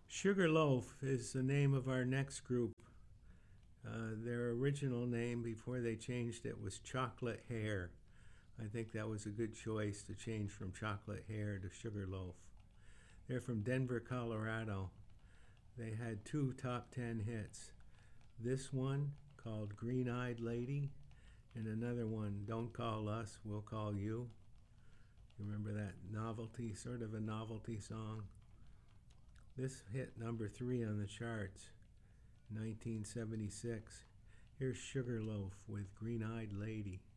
Sugarloaf is the name of our next group. Their original name before they changed it was Chocolate Hair. I think that was a good choice to change from Chocolate Hair to Sugarloaf. They're from Denver, Colorado. They had two top 10 hits. This one called Green Eyed Lady, and another one, Don't Call Us, We'll Call You. You remember that novelty, sort of a novelty song? This hit number 3 on the charts, 1976. Here's Sugarloaf with Green Eyed Lady.